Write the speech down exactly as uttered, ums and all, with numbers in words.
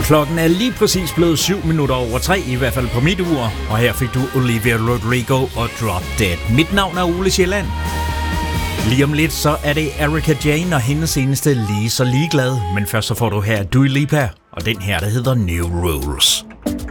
Klokken er lige præcis blevet syv minutter over tre, i hvert fald på mit ur. Og her fik du Olivia Rodrigo og Drop Dead. Mit navn er Ole Sjælland. Lige om lidt, så er det Erika Jane og hendes eneste Lige så ligeglad. Men først så får du her Dua Lipa og den her, der hedder New Rules.